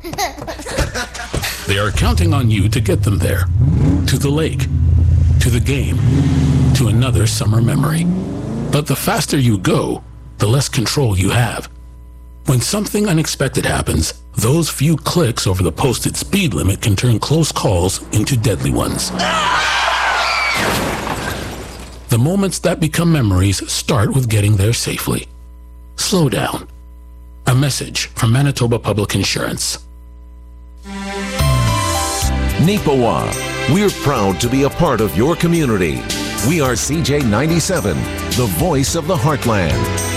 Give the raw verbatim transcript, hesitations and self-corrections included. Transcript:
They are counting on you to get them there. To the lake, to the game, to another summer memory. But the faster you go, the less control you have. When something unexpected happens, those few clicks over the posted speed limit can turn close calls into deadly ones. The moments that become memories start with getting there safely. Slow down. A message from Manitoba Public Insurance. Neepawa, we're proud to be a part of your community. We are C J ninety-seven, the voice of the heartland.